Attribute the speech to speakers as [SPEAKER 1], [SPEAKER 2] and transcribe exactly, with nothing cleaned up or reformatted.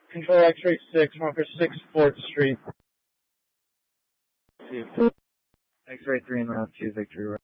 [SPEAKER 1] Control X-ray six, marker six, fourth Street.
[SPEAKER 2] X-ray three and route two, Victory Road.